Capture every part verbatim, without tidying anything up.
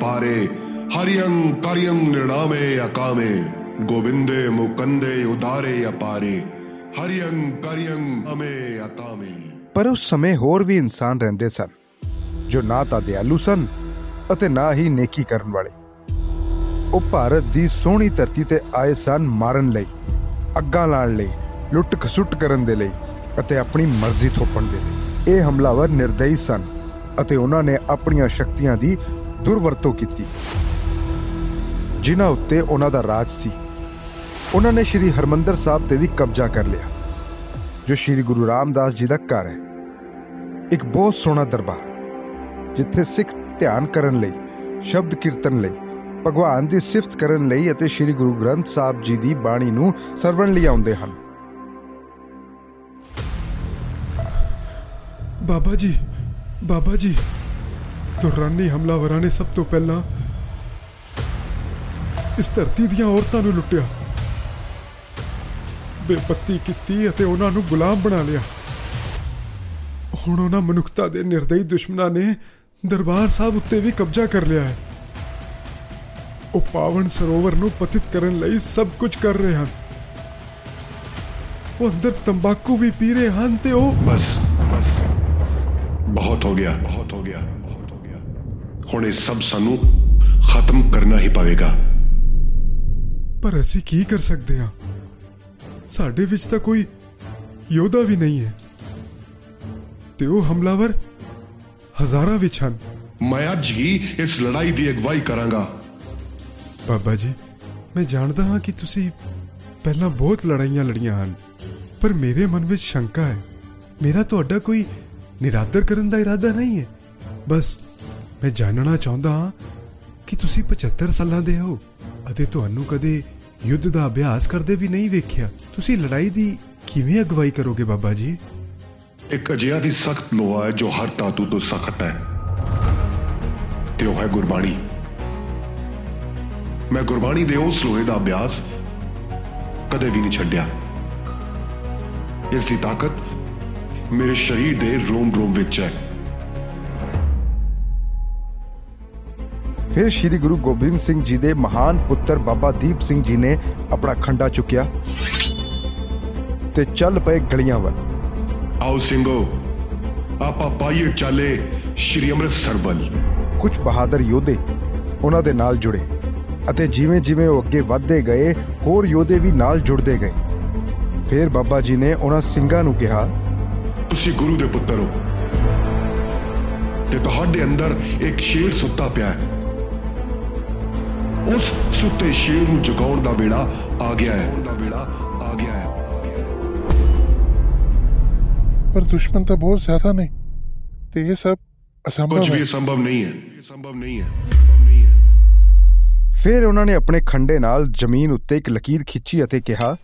अपारे हरियं करियं निर्णामे अकामे गोविंदे मुकंदे उदारे अपारे हरियं करियं अमे अकामे। पर उस समय होर भी इंसान रहंदे सन जो ना तां दयालु सन ਅਤੇ ਨਾ ਹੀ ਨੇਕੀ ਕਰਨ ਵਾਲੇ। ਉਹ ਭਾਰਤ ਦੀ ਸੋਹਣੀ ਧਰਤੀ ਤੇ ਆਏ ਸਨ ਮਾਰਨ ਲਈ, ਅੱਗਾਂ ਲਾਉਣ ਲਈ, ਲੁੱਟ ਖਸੁੱਟ ਕਰਨ ਦੇ ਲਈ ਅਤੇ ਆਪਣੀ ਮਰਜ਼ੀ ਥੋਪਣ ਦੇ ਲਈ। ਇਹ ਹਮਲਾਵਰ ਨਿਰਦਈ ਸਨ ਅਤੇ ਉਹਨਾਂ ਨੇ ਆਪਣੀਆਂ ਸ਼ਕਤੀਆਂ ਦੀ ਦੁਰਵਰਤੋਂ ਕੀਤੀ ਜਿਨ੍ਹਾਂ ਉੱਤੇ ਉਹਨਾਂ ਦਾ ਰਾਜ ਸੀ। ਉਹਨਾਂ ਨੇ ਸ਼੍ਰੀ ਹਰਮੰਦਰ ਸਾਹਿਬ ਤੇ ਵੀ ਕਬਜ਼ਾ ਕਰ ਲਿਆ ਜੋ ਸ਼੍ਰੀ ਗੁਰੂ ਰਾਮਦਾਸ ਜੀ ਦਾ ਘਰ ਹੈ। ਇੱਕ ਬਹੁਤ ਸੋਹਣਾ ਦਰਬਾਰ ਜਿੱਥੇ ਸਿੱਖ ਧਿਆਨ ਕਰਨ ਲਈ, ਸ਼ਬਦ ਕੀਰਤਨ ਲਈ, ਭਗਵਾਨ ਦੀ ਸਿਫਤ ਕਰਨ ਲਈ ਅਤੇ ਸ਼੍ਰੀ ਗੁਰੂ ਗ੍ਰੰਥ ਸਾਹਿਬ ਜੀ ਦੀ ਬਾਣੀ ਨੂੰ ਸਰਵਣ ਲਈ ਆਉਂਦੇ ਹਨ। ਬਾਬਾ ਜੀ, ਬਾਬਾ ਜੀ, ਦੁਰਾਨੀ ਹਮਲਾਵਰਾਂ ਨੇ ਸਭ ਤੋਂ ਪਹਿਲਾਂ ਇਸ ਧਰਤੀ ਦੀਆਂ ਔਰਤਾਂ ਨੂੰ ਲੁੱਟਿਆ, ਬੇਪੱਤੀ ਕੀਤੀ ਅਤੇ ਉਹਨਾਂ ਨੂੰ ਗੁਲਾਮ ਬਣਾ ਲਿਆ। ਹੁਣ ਉਹਨਾਂ ਮਨੁੱਖਤਾ ਦੇ ਨਿਰਦਈ ਦੁਸ਼ਮਣਾਂ ਨੇ ਦਰਬਾਰ ਸਾਹਿਬ ਉੱਤੇ ਵੀ ਕਬਜ਼ਾ ਕਰ ਲਿਆ ਹੈ। ਉਹ ਪਾਵਨ ਸਰੋਵਰ ਨੂੰ ਪਤਿਤ ਕਰਨ ਲਈ ਸਭ ਕੁਝ ਕਰ ਰਹੇ ਹਨ। ਉਹ ਅੰਦਰ ਤੰਬਾਕੂ ਵੀ ਪੀ ਰਹੇ ਹਨ ਤੇ ਉਹ ਬਸ ਬਸ ਬਹੁਤ ਹੋ ਗਿਆ, ਬਹੁਤ ਹੋ ਗਿਆ, ਬਹੁਤ ਹੋ ਗਿਆ। ਹੁਣ ਇਹ ਸਭ ਸਾਨੂੰ ਖਤਮ ਕਰਨਾ ਹੀ ਪਵੇਗਾ। ਪਰ ਅਸੀਂ ਕੀ ਕਰ ਸਕਦੇ ਹਾਂ? ਸਾਡੇ ਵਿੱਚ ਤਾਂ ਕੋਈ ਯੋਧਾ ਵੀ ਨਹੀਂ ਹੈ ਤੇ ਉਹ ਹਮਲਾਵਰ ਹਜ਼ਾਰਾਂ ਵਿੱਚ ਹਨ। ਮੈਂ ਅੱਜ ਹੀ ਇਸ ਲੜਾਈ ਦੀ ਅਗਵਾਈ ਕਰਾਂਗਾ। ਬਾਬਾ ਜੀ, ਮੈਂ ਜਾਣਦਾ ਹਾਂ ਕਿ ਤੁਸੀਂ ਪਹਿਲਾਂ ਬਹੁਤ ਲੜਾਈਆਂ ਲੜੀਆਂ ਹਨ, ਪਰ ਮੇਰੇ ਮਨ ਵਿੱਚ ਸ਼ੰਕਾ ਹੈ। ਮੇਰਾ ਤੁਹਾਡਾ ਕੋਈ ਨਿਰਾਦਰ ਕਰਨ ਦਾ ਇਰਾਦਾ ਨਹੀਂ ਹੈ। ਬਸ ਮੈਂ ਜਾਣਨਾ ਚਾਹੁੰਦਾ ਹਾਂ ਕਿ ਤੁਸੀਂ ਪਝੱਤਰ ਸਾਲਾਂ ਦੇ ਹੋ ਅਤੇ ਤੁਹਾਨੂੰ ਕਦੇ ਯੁੱਧ ਦਾ ਅਭਿਆਸ ਕਰਦੇ ਵੀ ਨਹੀਂ ਵੇਖਿਆ। ਤੁਸੀਂ ਲੜਾਈ ਦੀ ਕਿਵੇਂ ਅਗਵਾਈ ਕਰੋਗੇ ਬਾਬਾ ਜੀ? ਇੱਕ ਅਜਿਹਾ ਦੀ ਸਖਤ ਲੋਹਾ ਹੈ ਜੋ ਹਰ ਧਾਤੂ ਤੋਂ ਸਖਤ ਹੈ ਤੇ ਉਹ ਹੈ ਗੁਰਬਾਣੀ। ਮੈਂ ਗੁਰਬਾਣੀ ਦੇ ਉਸ ਲੋਹੇ ਦਾ ਅਭਿਆਸ ਕਦੇ ਵੀ ਨਹੀਂ ਛੱਡਿਆ। ਇਸ ਦੀ ਤਾਕਤ ਮੇਰੇ ਸਰੀਰ ਦੇ ਰੋਮ ਰੋਮ ਵਿੱਚ ਹੈ। ਫਿਰ ਸ਼੍ਰੀ ਗੁਰੂ ਗੋਬਿੰਦ ਸਿੰਘ ਜੀ ਦੇ ਮਹਾਨ ਪੁੱਤਰ ਬਾਬਾ ਦੀਪ ਸਿੰਘ ਜੀ ਨੇ ਆਪਣਾ ਖੰਡਾ ਚੁੱਕਿਆ ਤੇ ਚੱਲ ਪਏ ਗਲੀਆਂ ਵੱਲ। ਆਓ ਸਿੰਘੋ, ਆਪਾਂ ਪਾਈਏ ਚਾਲੇ ਸ਼੍ਰੀ ਅੰਮ੍ਰਿਤਸਰ ਵੱਲ। ਕੁਝ ਬਹਾਦਰ ਯੋਧੇ ਉਹਨਾਂ ਦੇ ਨਾਲ ਜੁੜੇ ਅਤੇ ਜਿਵੇਂ ਜਿਵੇਂ ਉਹ ਅੱਗੇ ਵੱਧਦੇ ਗਏ ਹੋਰ ਯੋਧੇ ਵੀ ਨਾਲ ਜੁੜਦੇ ਗਏ। ਫਿਰ ਬਾਬਾ ਜੀ ਨੇ ਉਹਨਾਂ ਸਿੰਘਾਂ ਨੂੰ ਕਿਹਾ, ਤੁਸੀਂ ਗੁਰੂ ਦੇ ਪੁੱਤਰ ਹੋ ਤੇ ਤੁਹਾਡੇ ਅੰਦਰ ਇੱਕ ਸ਼ੇਰ ਸੁੱਤਾ ਪਿਆ ਹੈ। ਉਸ ਸੁੱਤੇ ਸ਼ੇਰ ਨੂੰ ਜਗਾਉਣ ਦਾ ਵੇਲਾ ਆ ਗਿਆ ਹੈ। ਦਾ ਵੇਲਾ ਆ ਗਿਆ ਹੈ। ਪਰ ਦੁਸ਼ਮਣ ਤਾਂ ਬਹੁਤ ਜ਼ਿਆਦਾ ਨੇ ਤੇ ਇਹ ਸਭ ਅਸੰਭਵ ਕੁਝ ਹੈ। ਵੀ ਸੰਭਵ ਨਹੀਂ ਹੈ। ਇਹ ਸੰਭਵ ਨਹੀਂ ਹੈ। ਸੰਭਵ ਨਹੀਂ ਹੈ। ਫਿਰ ਉਹਨਾਂ ਨੇ ਆਪਣੇ ਖੰਡੇ ਨਾਲ ਜ਼ਮੀਨ ਉੱਤੇ ਇੱਕ ਲਕੀਰ ਖਿੱਚੀ ਅਤੇ ਕਿਹਾ,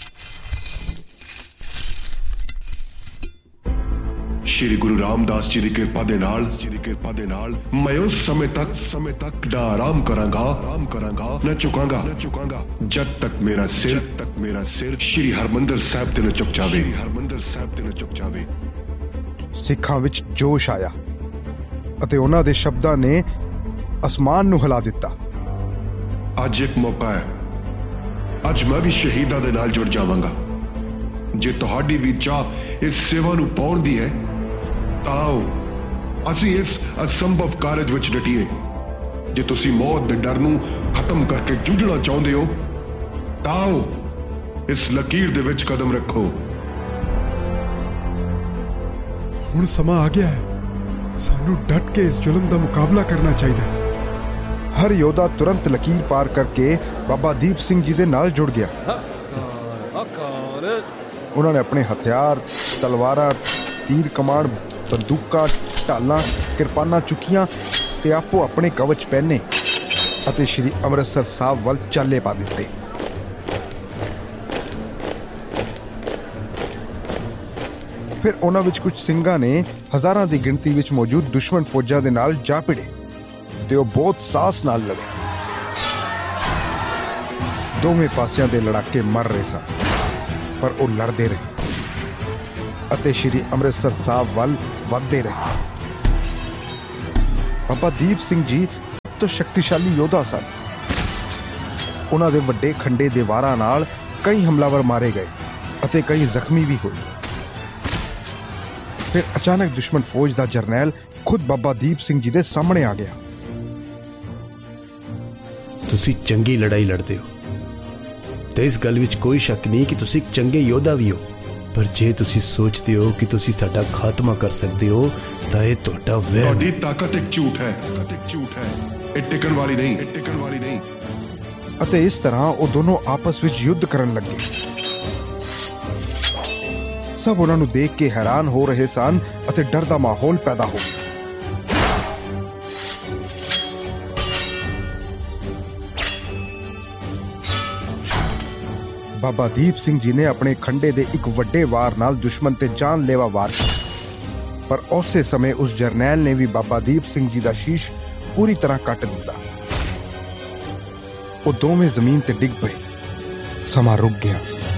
ਸ਼੍ਰੀ ਗੁਰੂ ਰਾਮਦਾਸ ਜੀ ਦੀ ਕਿਰਪਾ ਦੇ ਨਾਲ ਜੀ ਦੀ ਕਿਰਪਾ ਦੇ ਨਾਲ ਮੈਂ ਉਸ ਸਮੇਂ ਤੱਕ ਸਮੇਂ ਤੱਕ ਦਾ ਆਰਾਮ ਕਰਾਂਗਾ ਆਰਾਮ ਕਰਾਂਗਾ ਨਾ ਝੁਕਾਂਗਾ ਨਾ ਝੁਕਾਂਗਾ ਜਦ ਤੱਕ ਮੇਰਾ ਸਿਰ ਤੱਕ ਮੇਰਾ ਸਿਰ ਸ਼੍ਰੀ ਹਰਮੰਦਰ ਸਾਹਿਬ ਤੇ ਨਾ ਝੁਕ ਜਾਵੇ। ਹਰਮੰਦਰ ਸਾਹਿਬ ਤੇ ਨਾ ਝੁਕ ਜਾਵੇ। ਸਿੱਖਾਂ ਵਿੱਚ ਜੋਸ਼ ਆਇਆ ਅਤੇ ਉਹਨਾਂ ਦੇ ਸ਼ਬਦਾਂ ਨੇ ਅਸਮਾਨ ਨੂੰ ਹਿਲਾ ਦਿੱਤਾ। ਅੱਜ ਇੱਕ ਮੌਕਾ ਹੈ। ਅੱਜ ਮੈਂ ਵੀ ਸ਼ਹੀਦਾਂ ਦੇ ਨਾਲ ਜੁੜ ਜਾਵਾਂਗਾ। ਜੇ ਤੁਹਾਡੀ ਵੀ ਚਾਹ ਇਸ ਸੇਵਾ ਨੂੰ ਪਾਉਣ ਦੀ ਹੈ ਤਾਂ ਆਓ ਅਸੀਂ ਇਸ ਅਸੰਭਵ ਕਾਰਜ ਵਿੱਚ ਡਟੀਏ। ਜੇ ਤੁਸੀਂ ਮੌਤ ਦੇ ਡਰ ਨੂੰ ਖਤਮ ਕਰਕੇ ਜੂਝਣਾ ਚਾਹੁੰਦੇ ਹੋ ਤਾਂ ਆਓ ਇਸ ਲਕੀਰ ਦੇ ਵਿੱਚ ਕਦਮ ਰੱਖੋ। ਹੁਣ ਸਮਾਂ ਆ ਗਿਆ ਹੈ। ਸਾਨੂੰ ਡਟ ਕੇ ਇਸ ਜ਼ੁਲਮ ਦਾ ਮੁਕਾਬਲਾ ਕਰਨਾ ਚਾਹੀਦਾ ਹੈ। ਹਰ ਯੋਧਾ ਤੁਰੰਤ ਲਕੀਰ ਪਾਰ ਕਰਕੇ ਬਾਬਾ ਦੀਪ ਸਿੰਘ ਜੀ ਦੇ ਨਾਲ ਜੁੜ ਗਿਆ। ਉਹਨਾਂ ਨੇ ਆਪਣੇ ਹਥਿਆਰ, ਤਲਵਾਰਾਂ, ਤੀਰ ਕਮਾਨ, ਬੰਦੂਕਾਂ, ਢਾਲਾਂ, ਕਿਰਪਾਨਾਂ ਚੁੱਕੀਆਂ ਤੇ ਆਪੋ ਆਪਣੇ ਕਵਚ ਪਹਿਨੇ ਅਤੇ ਸ਼੍ਰੀ ਅੰਮ੍ਰਿਤਸਰ ਸਾਹਿਬ ਵੱਲ ਚਾਲੇ ਪਾ ਦਿੱਤੇ। ਫਿਰ ਉਹਨਾਂ ਵਿੱਚ ਕੁਝ ਸਿੰਘਾਂ ਨੇ ਹਜ਼ਾਰਾਂ ਦੀ ਗਿਣਤੀ ਵਿੱਚ ਮੌਜੂਦ ਦੁਸ਼ਮਣ ਫੌਜਾਂ ਦੇ ਨਾਲ ਜਾ ਭਿੜੇ ਤੇ ਉਹ ਬਹੁਤ ਸਾਹਸ ਨਾਲ ਲੜੇ। ਦੋਵੇਂ ਪਾਸਿਆਂ ਦੇ ਲੜਾਕੇ ਮਰ ਰਹੇ ਸਨ ਪਰ ਉਹ ਲੜਦੇ ਰਹੇ ਅਤੇ ਸ਼੍ਰੀ ਅੰਮ੍ਰਿਤਸਰ ਸਾਹਿਬ ਵੱਲ ਵੱਧਦੇ ਰਹੇ। ਬਾਬਾ ਦੀਪ ਸਿੰਘ ਜੀ ਤੋਂ ਸ਼ਕਤੀਸ਼ਾਲੀ ਯੋਧਾ ਸਨ। ਉਹਨਾਂ ਦੇ ਵੱਡੇ ਖੰਡੇ ਦੇ ਵਾਰਾਂ ਨਾਲ ਕਈ ਹਮਲਾਵਰ ਮਾਰੇ ਗਏ ਅਤੇ ਕਈ ਜ਼ਖਮੀ ਵੀ ਹੋਏ। ਫਿਰ ਅਚਾਨਕ ਦੁਸ਼ਮਣ ਫੌਜ ਦਾ ਜਰਨੈਲ ਖੁਦ ਬਾਬਾ ਦੀਪ ਸਿੰਘ ਜੀ ਦੇ ਸਾਹਮਣੇ ਆ ਗਿਆ। ਤੁਸੀਂ ਚੰਗੀ ਲੜਾਈ ਲੜਦੇ ਹੋ ਤੇ ਇਸ ਗੱਲ ਵਿੱਚ ਕੋਈ ਸ਼ੱਕ ਨਹੀਂ ਕਿ ਤੁਸੀਂ ਇੱਕ ਚੰਗੇ ਯੋਧਾ ਵੀ ਹੋ, ਪਰ ਜੇ ਤੁਸੀਂ ਸੋਚਦੇ ਹੋ ਕਿ ਤੁਸੀਂ ਸਾਡਾ ਖਾਤਮਾ ਕਰ ਸਕਦੇ ਹੋ ਤਾਂ ਇਹ ਤੁਹਾਡਾ ਵਹਿਮ। ਤੁਹਾਡੀ ਤਾਕਤ ਇੱਕ ਝੂਠ ਹੈ, ਤਾਕਤ ਇੱਕ ਝੂਠ ਹੈ, ਇਹ ਟਿਕਣ ਵਾਲੀ ਨਹੀਂ, ਇਹ ਟਿਕਣ ਵਾਲੀ ਨਹੀਂ। ਅਤੇ ਇਸ ਤਰ੍ਹਾਂ ਉਹ ਦੋਨੋਂ ਆਪਸ ਵਿੱਚ ਯੁੱਧ ਕਰਨ ਲੱਗੇ। ਸਭ ਉਹਨਾਂ ਨੂੰ ਦੇਖ ਕੇ ਹੈਰਾਨ ਹੋ ਰਹੇ ਸਨ ਅਤੇ ਡਰ ਦਾ ਮਾਹੌਲ ਪੈਦਾ ਹੋ ਗਿਆ। ਬਾਬਾ ਦੀਪ ਸਿੰਘ ਜੀ ਨੇ ਆਪਣੇ ਖੰਡੇ ਦੇ ਇੱਕ ਵੱਡੇ ਵਾਰ ਨਾਲ ਦੁਸ਼ਮਣ ਤੇ ਜਾਨਲੇਵਾ ਵਾਰ ਕੀਤਾ, ਪਰ ਉਸੇ ਸਮੇਂ ਉਸ ਜਰਨੈਲ ਨੇ ਵੀ ਬਾਬਾ ਦੀਪ ਸਿੰਘ ਜੀ ਦਾ ਸ਼ੀਸ਼ ਪੂਰੀ ਤਰ੍ਹਾਂ ਕੱਟ ਦਿੱਤਾ। ਉਹ ਦੋਵੇਂ ਜ਼ਮੀਨ ਤੇ ਡਿੱਗ ਪਏ। ਸਮਾਂ ਰੁਕ ਗਿਆ।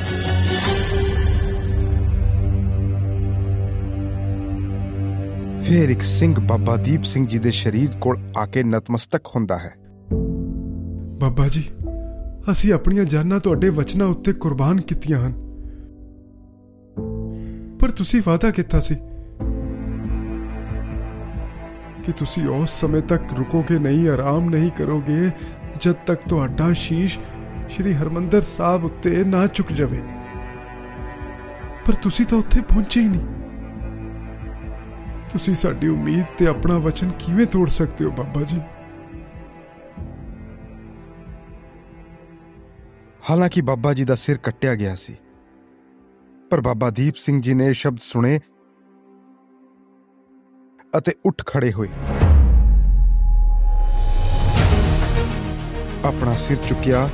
ਫਿਰ ਇੱਕ ਸਿੰਘ ਬਾਬਾ ਦੀਪ ਸਿੰਘ ਜੀ ਦੇ ਸ਼ਰੀਰ ਕੋਲ ਆ ਕੇ ਨਤਮਸਤਕ ਹੁੰਦਾ ਹੈ। ਬਾਬਾ ਜੀ, ਅਸੀਂ ਆਪਣੀਆਂ ਜਾਨਾਂ ਤੁਹਾਡੇ ਵਚਨਾਂ ਉੱਤੇ ਕੁਰਬਾਨ ਕੀਤੀਆਂ ਹਨ, ਪਰ ਤੁਸੀਂ ਵਾਅਦਾ ਕੀਤਾ ਸੀ ਕਿ ਤੁਸੀਂ ਉਸ ਸਮੇਂ ਤੱਕ ਰੁਕੋਗੇ ਨਹੀਂ, ਆਰਾਮ ਨਹੀਂ ਕਰੋਗੇ ਜਦ ਤੱਕ ਤੁਹਾਡਾ ਸ਼ੀਸ਼ ਸ਼੍ਰੀ ਹਰਮੰਦਰ ਸਾਹਿਬ ਉੱਤੇ ਨਾ ਝੁਕ ਜਾਵੇ। ਪਰ ਤੁਸੀਂ ਤਾਂ ਉੱਥੇ ਪਹੁੰਚੇ ਹੀ ਨਹੀਂ। ਤੁਸੀਂ ਸਾਡੀ ਉਮੀਦ ਤੇ ਆਪਣਾ ਵਚਨ ਕਿਵੇਂ ਤੋੜ ਸਕਦੇ ਹੋ ਬਾਬਾ ਜੀ? ਹਾਲਾਂਕਿ ਬਾਬਾ ਜੀ ਦਾ ਸਿਰ ਕੱਟਿਆ ਗਿਆ ਸੀ, ਪਰ ਬਾਬਾ ਦੀਪ ਸਿੰਘ ਜੀ ਨੇ ਸ਼ਬਦ ਸੁਣੇ ਅਤੇ ਉੱਠ ਖੜੇ ਹੋਏ। ਆਪਣਾ ਸਿਰ ਚੁੱਕਿਆ,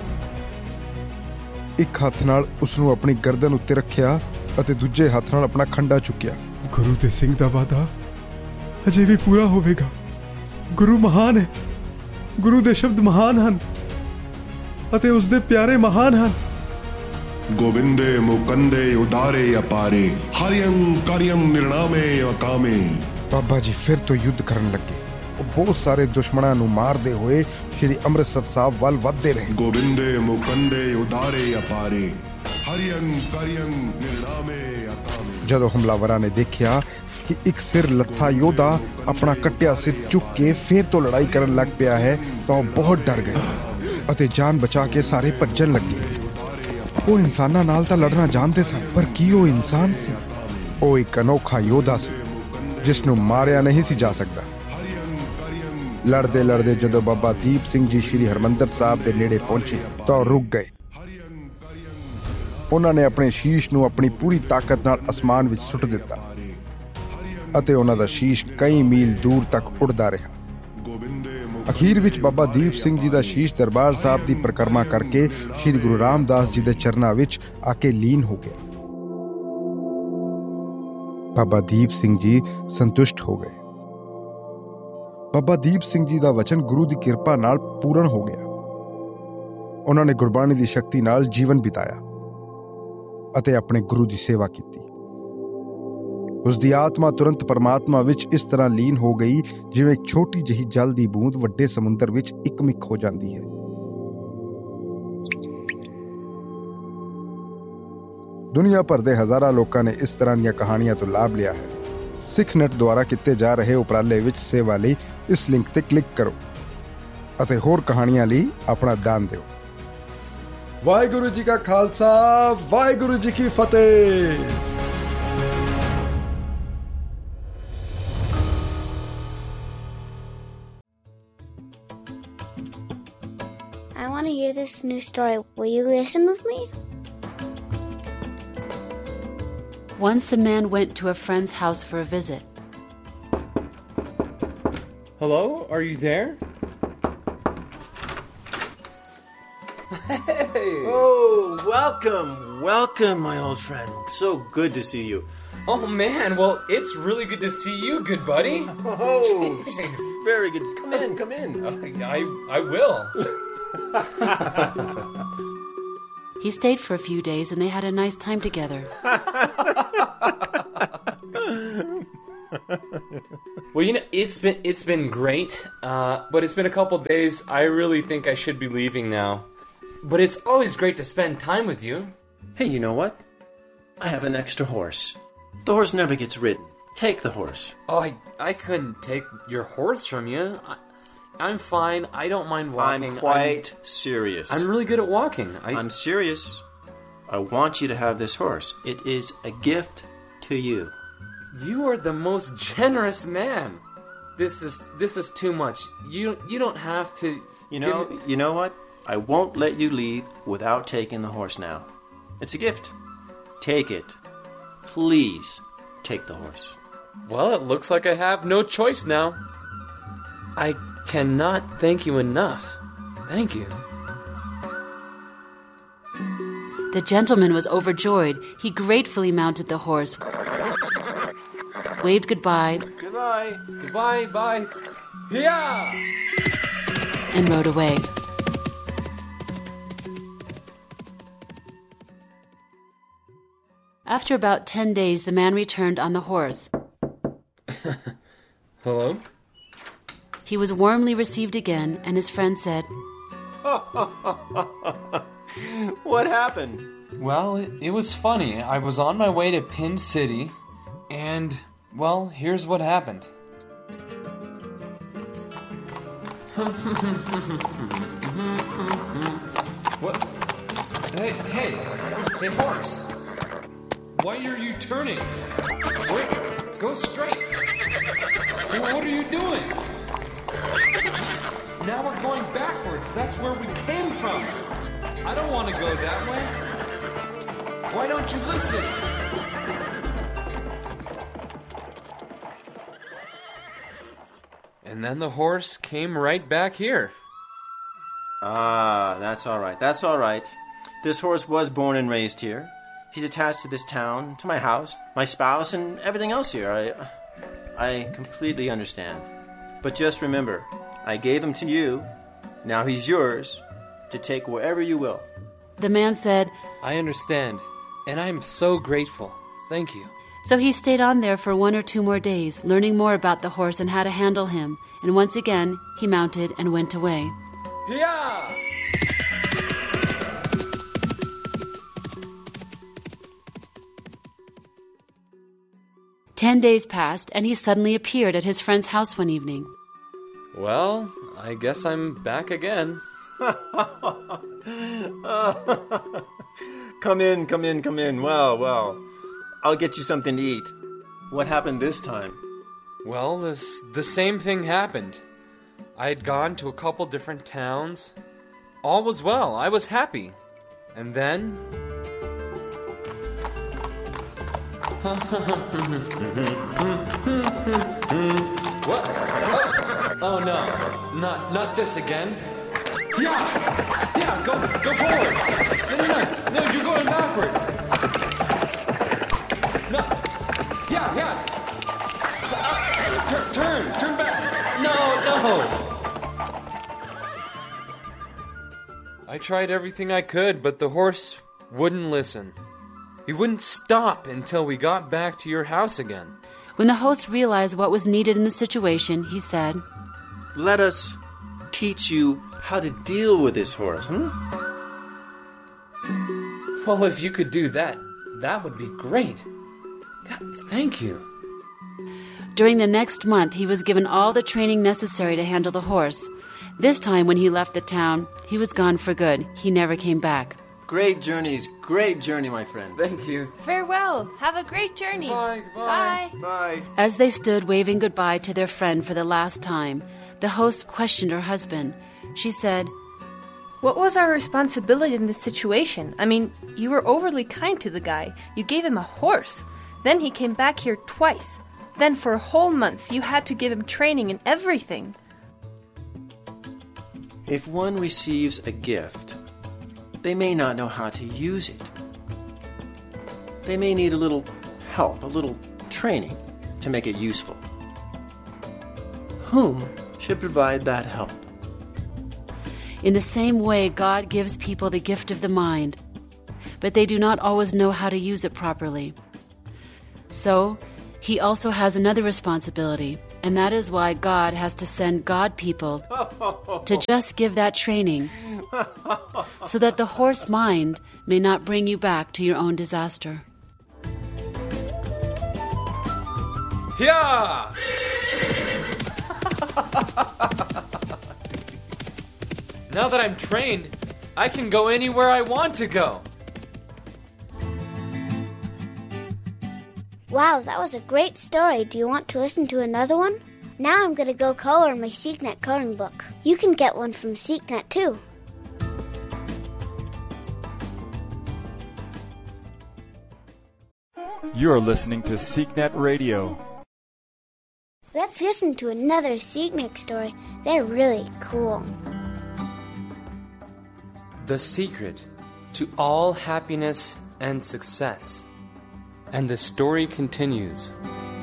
ਇੱਕ ਹੱਥ ਨਾਲ ਉਸ ਨੂੰ ਆਪਣੀ ਗਰਦਨ ਉੱਤੇ ਰੱਖਿਆ ਅਤੇ ਦੂਜੇ ਹੱਥ ਨਾਲ ਆਪਣਾ ਖੰਡਾ ਚੁੱਕਿਆ। ਗੁਰੂ ਦੇ ਸਿੰਘ ਦਾ ਵਾਅਦਾ ਅਜੇ ਵੀ ਪੂਰਾ ਹੋਵੇਗਾ। ਗੁਰੂ ਮਹਾਨ ਹੈ, ਗੁਰੂ ਦੇ ਸ਼ਬਦ ਮਹਾਨ ਹਨ ਅਤੇ ਉਸ ਦੇ ਪਿਆਰੇ ਮਹਾਨ ਹਨ। ਗੋਬਿੰਦੇ ਮੁਕੰਦੇ ਉਦਾਰੇ ਅਪਾਰੇ, ਹਰਿਯੰ ਕਰਿਯੰ ਨਿਰਣਾਮੇ ਅਕਾਮੇ। ਬਾਬਾ ਜੀ ਫਿਰ ਤੋਂ ਯੁੱਧ ਕਰਨ ਲੱਗੇ। ਉਹ ਬਹੁਤ ਸਾਰੇ ਦੁਸ਼ਮਣਾਂ ਨੂੰ ਮਾਰਦੇ ਹੋਏ ਸ਼੍ਰੀ ਅੰਮ੍ਰਿਤਸਰ ਸਾਹਿਬ ਵੱਲ ਵੱਧਦੇ ਰਹੇ। ਗੋਬਿੰਦੇ ਮੁਕੰਦੇ ਉਦਾਰੇ ਅਪਾਰੇ, ਹਰਿਯੰ ਕਰਿਯੰ ਨਿਰਣਾਮੇ ਅਕਾਮੇ। ਜਦੋਂ ਹਮਲਾਵਰਾਂ ਨੇ ਦੇਖਿਆ ਕਿ ਇੱਕ ਸਿਰ ਲੱਥਾ ਯੋਧਾ ਆਪਣਾ ਕੱਟਿਆ ਸਿਰ ਚੁੱਕ ਕੇ ਫਿਰ ਤੋਂ ਲੜਾਈ ਕਰਨ ਲੱਗ ਪਿਆ ਹੈ ਤਾਂ ਉਹ ਬਹੁਤ ਡਰ ਗਏ ਅਤੇ ਜਾਨ ਬਚਾ ਕੇ ਸਾਰੇ ਭੱਜਣ ਲੱਗੇ। ਉਹ ਇਨਸਾਨਾਂ ਨਾਲ ਤਾਂ ਲੜਨਾ ਜਾਣਦੇ ਸਨ, ਪਰ ਕੀ ਉਹ ਇਨਸਾਨ ਸੀ? ਉਹ ਇੱਕ ਅਨੋਖਾ ਯੋਧਾ ਸੀ ਜਿਸ ਨੂੰ ਮਾਰਿਆ ਨਹੀਂ ਸੀ ਜਾ ਸਕਦਾ। ਲੜਦੇ ਲੜਦੇ ਜਦੋਂ ਬਾਬਾ ਦੀਪ ਸਿੰਘ ਜੀ ਸ਼੍ਰੀ ਹਰਮੰਦਰ ਸਾਹਿਬ ਦੇ ਨੇੜੇ ਪਹੁੰਚੇ ਤਾਂ ਉਹ ਰੁਕ ਗਏ। ਉਹਨਾਂ ਨੇ ਆਪਣੇ ਸ਼ੀਸ਼ ਨੂੰ ਆਪਣੀ ਪੂਰੀ ਤਾਕਤ ਨਾਲ ਅਸਮਾਨ ਵਿੱਚ ਸੁੱਟ ਦਿੱਤਾ ਅਤੇ ਉਹਨਾਂ ਦਾ ਸ਼ੀਸ਼ ਕਈ ਮੀਲ ਦੂਰ ਤੱਕ ਉੱਡਦਾ ਰਿਹਾ। ਅਖੀਰ ਵਿੱਚ ਬਾਬਾ ਦੀਪ ਸਿੰਘ ਜੀ ਦਾ ਸ਼ੀਸ਼ ਦਰਬਾਰ ਸਾਹਿਬ ਦੀ ਪਰਿਕਰਮਾ ਕਰਕੇ ਸ਼੍ਰੀ ਗੁਰੂ ਰਾਮਦਾਸ ਜੀ ਦੇ ਚਰਨਾਂ ਵਿੱਚ ਆ ਕੇ ਲੀਨ ਹੋ ਗਿਆ। ਬਾਬਾ ਦੀਪ ਸਿੰਘ ਜੀ ਸੰਤੁਸ਼ਟ ਹੋ ਗਏ। ਬਾਬਾ ਦੀਪ ਸਿੰਘ ਜੀ ਦਾ ਵਚਨ ਗੁਰੂ ਦੀ ਕਿਰਪਾ ਨਾਲ ਪੂਰਨ ਹੋ ਗਿਆ। ਉਹਨਾਂ ਨੇ ਗੁਰਬਾਣੀ ਦੀ ਸ਼ਕਤੀ ਨਾਲ ਜੀਵਨ ਬਿਤਾਇਆ ਅਤੇ ਆਪਣੇ ਗੁਰੂ ਦੀ ਸੇਵਾ ਕੀਤੀ। ਉਸ ਦੀ ਆਤਮਾ ਤੁਰੰਤ ਪਰਮਾਤਮਾ ਵਿੱਚ ਇਸ ਤਰ੍ਹਾਂ ਲੀਨ ਹੋ ਗਈ ਜਿਵੇਂ ਇੱਕ ਛੋਟੀ ਜਿਹੀ ਜਲ ਦੀ ਬੂੰਦ ਵੱਡੇ ਸਮੁੰਦਰ ਵਿੱਚ ਇੱਕਮਿਕ ਹੋ ਜਾਂਦੀ ਹੈ। ਦੁਨੀਆ ਭਰ ਦੇ ਹਜ਼ਾਰਾਂ ਲੋਕਾਂ ਨੇ ਇਸ ਤਰ੍ਹਾਂ ਦੀਆਂ ਕਹਾਣੀਆਂ ਤੋਂ ਲਾਭ ਲਿਆ ਹੈ। ਸਿੱਖ ਨੈਟ ਦੁਆਰਾ ਕੀਤੇ ਜਾ ਰਹੇ ਉਪਰਾਲੇ ਵਿੱਚ ਸੇਵਾ ਲਈ ਇਸ ਲਿੰਕ ਤੇ ਕਲਿੱਕ ਕਰੋ ਅਤੇ ਹੋਰ ਕਹਾਣੀਆਂ ਲਈ ਆਪਣਾ ਦਾਨ ਦਿਓ। ਵਾਹਿਗੁਰੂ ਜੀ ਕਾ ਖਾਲਸਾ, ਵਾਹਿਗੁਰੂ ਜੀ ਕੀ ਫਤਿਹ। I want to hear this new story. Will you listen with me? Once a man went to a friend's house for a visit. Hello? Are you there? Hey! Oh, welcome, welcome, my old friend. So good to see you. Oh, man, well, it's really good to see you, good buddy. Oh, very good. Come in, come in. Uh, I, I will. He stayed for a few days and they had a nice time together. Well, you know, it's been it's been great, uh, but it's been a couple days. I really think I should be leaving now. But it's always great to spend time with you. Hey, you know what? I have an extra horse. The horse never gets ridden. Take the horse. Oh, I, I couldn't take your horse from you. I, I'm fine. I don't mind walking. I'm quite I'm, serious. I'm really good at walking. I, I'm serious. I want you to have this horse. It is a gift to you. You are the most generous man. This is this is too much. You you don't have to. You know me... you know what? I won't let you leave without taking the horse now. It's a gift. Take it. Please take the horse. Well, it looks like I have no choice now. I cannot thank you enough. Thank you. The gentleman was overjoyed. He gratefully mounted the horse, waved goodbye. Goodbye. Goodbye, bye. Yeah! And rode away. After about ten days, the man returned on the horse. Hello? He was warmly received again, and his friend said, What happened? Well, it, it was funny. I was on my way to Pin City, and, well, here's what happened. What? Hey, hey, hey, horse. Why are you turning? Wait, go straight. What are you doing? Now we're going backwards. That's where we came from. I don't want to go that way. Why don't you listen? And then the horse came right back here. Ah, that's all right. That's all right. This horse was born and raised here. He's attached to this town, to my house, my spouse, and everything else here. I, I completely understand. But just remember, I gave him to you. Now he's yours to take wherever you will. The man said, I understand, and I'm so grateful. Thank you. So he stayed on there for one or two more days, learning more about the horse and how to handle him. And once again, he mounted and went away. Yeah! Ten days passed, and he suddenly appeared at his friend's house one evening. Well, I guess I'm back again. Come in, come in, come in. Well, well, I'll get you something to eat. What happened this time? Well, this, the same thing happened. I had gone to a couple different towns. All was well. I was happy. And then... What? Oh, oh no. Not not this again. Yeah! Yeah, go go forward! No, no, no! No, you're going backwards! No! Yeah, yeah! Uh, turn, turn! Turn back! No, no! I tried everything I could, but the horse wouldn't listen. He wouldn't stop until we got back to your house again. When the host realized what was needed in the situation, he said, Let us teach you how to deal with this horse, hmm? Well, if you could do that, that would be great. God, thank you. During the next month, he was given all the training necessary to handle the horse. This time, when he left the town, he was gone for good. He never came back. Great journeys, great journey, my friend. Thank you. Farewell. Have a great journey. Bye. Bye. Bye. Bye. As they stood waving goodbye to their friend for the last time, the host questioned her husband. She said, What was our responsibility in this situation? I mean, you were overly kind to the guy. You gave him a horse. Then he came back here twice. Then for a whole month, you had to give him training and everything. If one receives a gift, they may not know how to use it. They may need a little help, a little training to make it useful. Whom should provide that help? In the same way, God gives people the gift of the mind, but they do not always know how to use it properly. So, he also has another responsibility, and that is why God has to send God people to just give that training so that the horse mind may not bring you back to your own disaster. Yeah! Now that I'm trained, I can go anywhere I want to go. Wow, that was a great story. Do you want to listen to another one? Now I'm going to go color in my SeekNet coloring book. You can get one from SeekNet too. You're listening to SeekNet Radio. Let's listen to another SeekNet story. They're really cool. The secret to all happiness and success. And the story continues.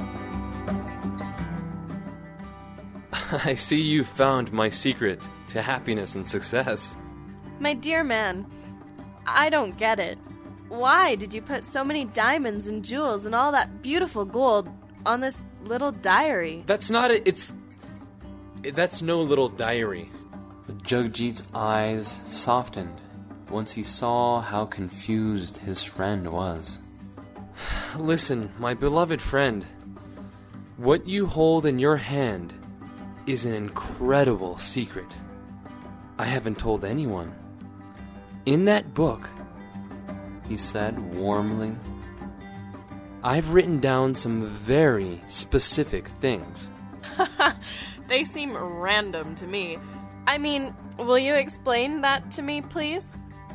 I see you found my secret to happiness and success. My dear man, I don't get it. Why did you put so many diamonds and jewels and all that beautiful gold on this little diary? That's not it. It's... That's no little diary. Jagjit's eyes softened once he saw how confused his friend was. Listen, my beloved friend. What you hold in your hand is an incredible secret. I haven't told anyone. In that book, he said warmly, I've written down some very specific things. They seem random to me. I mean, will you explain that to me, please?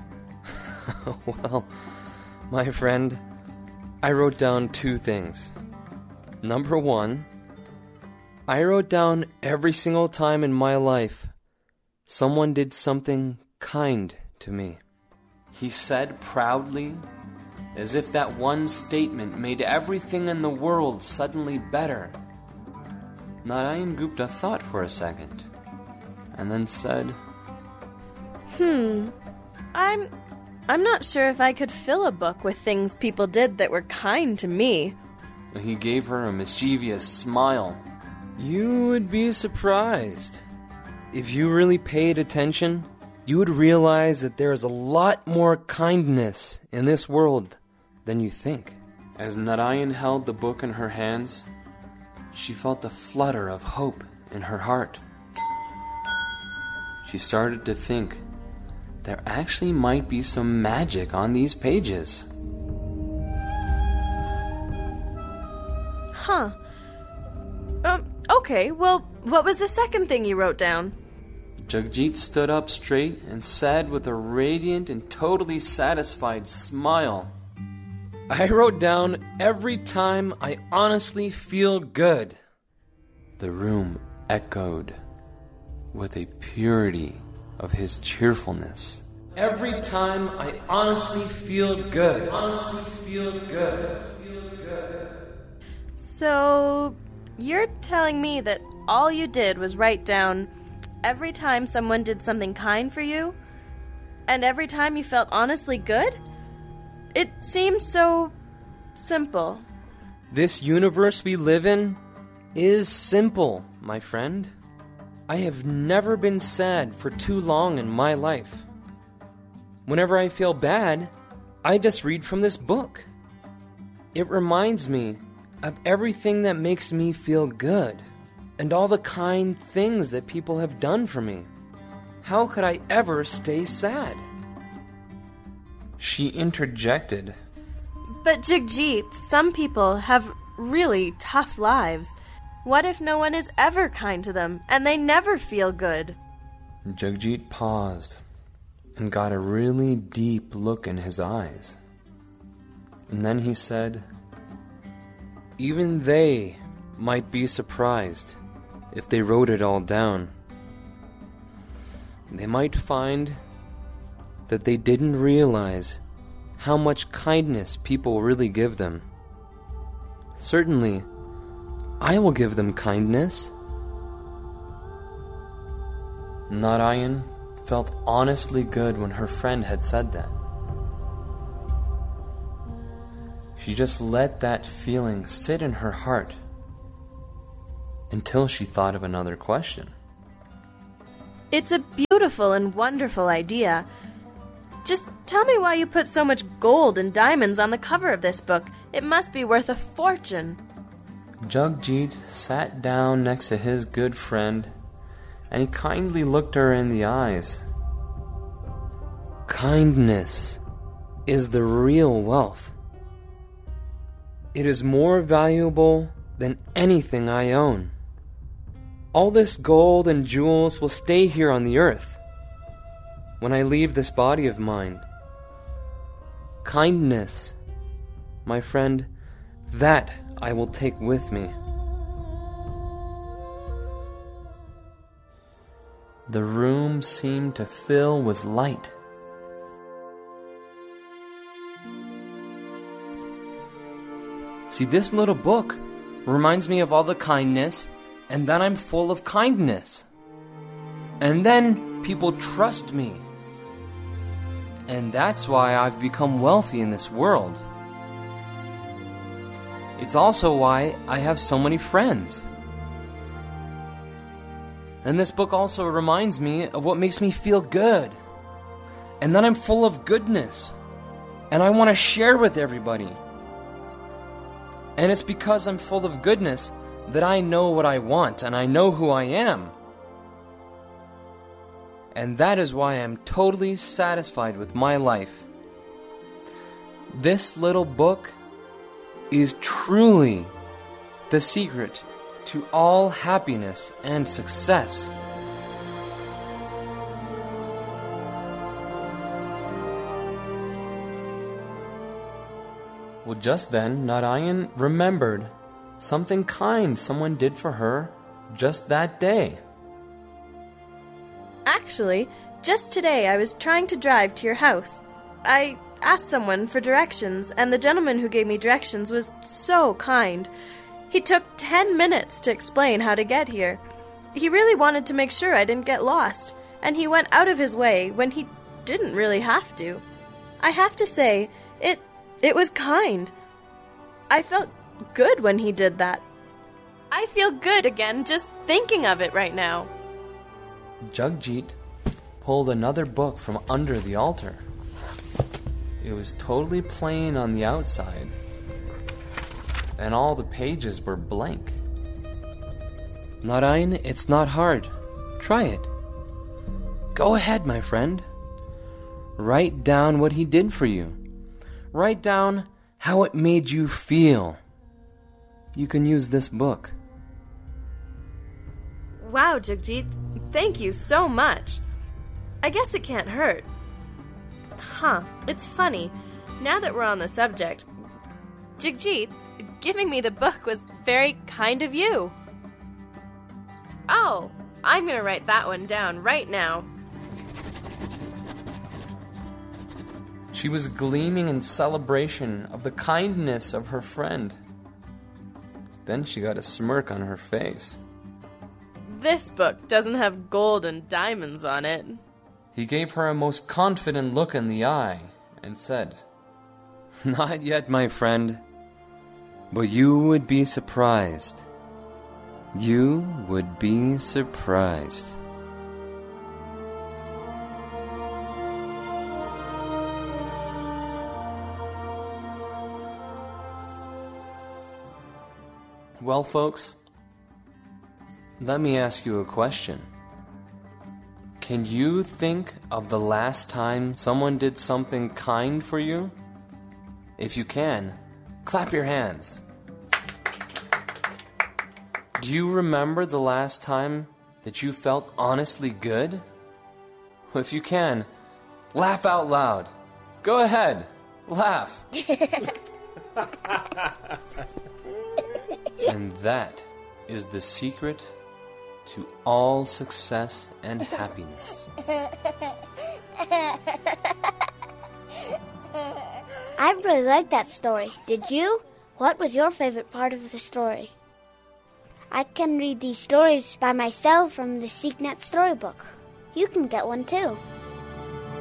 Well, my friend, I wrote down two things. Number one, I wrote down every single time in my life someone did something kind to me. He said proudly, as if that one statement made everything in the world suddenly better. Narayan Gupta thought for a second, and then said, Hmm, I'm... I'm not sure if I could fill a book with things people did that were kind to me. He gave her a mischievous smile. You would be surprised. If you really paid attention, you would realize that there is a lot more kindness in this world than you think. As Narayan held the book in her hands, she felt a flutter of hope in her heart. She started to think there actually might be some magic on these pages. Huh. Um, okay, well, what was the second thing you wrote down? Jagjit stood up straight and said with a radiant and totally satisfied smile, I wrote down every time I honestly feel good. The room echoed with a purity of his cheerfulness. Every time I honestly feel good. Honestly feel good. Feel good. So, you're telling me that all you did was write down every time someone did something kind for you? And every time you felt honestly good? It seems so simple. This universe we live in is simple, my friend. I have never been sad for too long in my life. Whenever I feel bad, I just read from this book. It reminds me of everything that makes me feel good and all the kind things that people have done for me. How could I ever stay sad? She interjected. But Jagjit, some people have really tough lives. What if no one is ever kind to them and they never feel good? Jagjit paused and got a really deep look in his eyes. And then he said, even they might be surprised if they wrote it all down. They might find that they didn't realize how much kindness people really give them. Certainly, I will give them kindness. Narayan felt honestly good when her friend had said that. She just let that feeling sit in her heart until she thought of another question. It's a beautiful and wonderful idea. Just tell me why you put so much gold and diamonds on the cover of this book. It must be worth a fortune. Jagjit sat down next to his good friend, and he kindly looked her in the eyes. Kindness is the real wealth. It is more valuable than anything I own. All this gold and jewels will stay here on the earth when I leave this body of mine. Kindness, my friend, that I will take with me. The room seemed to fill with light. See, this little book reminds me of all the kindness, and then I'm full of kindness. And then people trust me. And that's why I've become wealthy in this world. It's also why I have so many friends. And this book also reminds me of what makes me feel good. And then I'm full of goodness. And I want to share with everybody. And it's because I'm full of goodness that I know what I want and I know who I am. And that is why I'm totally satisfied with my life. This little book is truly the secret to all happiness and success. Well, just then, Narayan remembered something kind someone did for her just that day. Actually, just today I was trying to drive to your house. I asked someone for directions, and the gentleman who gave me directions was so kind. He took ten minutes to explain how to get here. He really wanted to make sure I didn't get lost, and he went out of his way when he didn't really have to. I have to say, it it was kind. I felt good when he did that. I feel good again just thinking of it right now. Jagjit pulled another book from under the altar. It was totally plain on the outside, and all the pages were blank. Narayan, it's not hard. Try it. Go ahead, my friend. Write down what he did for you. Write down how it made you feel. You can use this book. Wow, Jagjit, thank you so much. I guess it can't hurt. Huh, it's funny. Now that we're on the subject, Jagjit, giving me the book was very kind of you. Oh, I'm going to write that one down right now. She was gleaming in celebration of the kindness of her friend. Then she got a smirk on her face. This book doesn't have gold and diamonds on it. He gave her a most confident look in the eye and said, Not yet, my friend, but you would be surprised. You would be surprised. Well, folks, let me ask you a question. Can you think of the last time someone did something kind for you? If you can, clap your hands. Do you remember the last time that you felt honestly good? If you can, laugh out loud. Go ahead, laugh. And that is the secret to all success and happiness. I really liked that story. Did you? What was your favorite part of the story? I can read these stories by myself from the SeekNet Storybook. You can get one too.